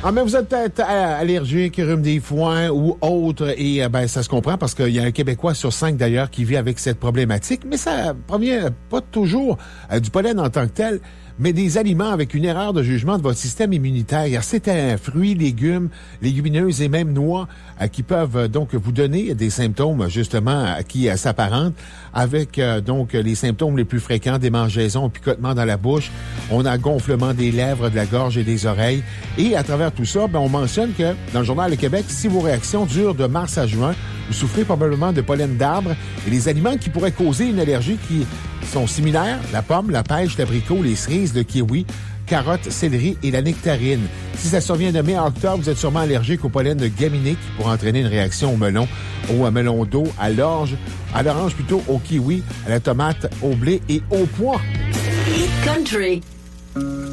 Ah, mais vous êtes peut-être allergique, rhume des foins ou autre, et ça se comprend parce qu'il y a un Québécois sur 5 d'ailleurs qui vit avec cette problématique, mais ça provient pas toujours du pollen en tant que tel, mais des aliments avec une erreur de jugement de votre système immunitaire. C'est un fruit, légumes, légumineuses et même noix qui peuvent donc vous donner des symptômes justement qui s'apparentent avec donc les symptômes les plus fréquents, des mangeaisons, picotements dans la bouche, on a gonflement des lèvres, de la gorge et des oreilles. Et à travers tout ça, on mentionne que dans le Journal Le Québec, si vos réactions durent de mars à juin, vous souffrez probablement de pollen d'arbre et les aliments qui pourraient causer une allergie qui sont similaires, la pomme, la pêche, l'abricot, les cerises, le kiwi, carottes, céleri et la nectarine. Si ça survient de mai à octobre, vous êtes sûrement allergique au pollen de Gaminique qui pourrait entraîner une réaction au melon d'eau, à l'orange plutôt, au kiwi, à la tomate, au blé et au pois. Country.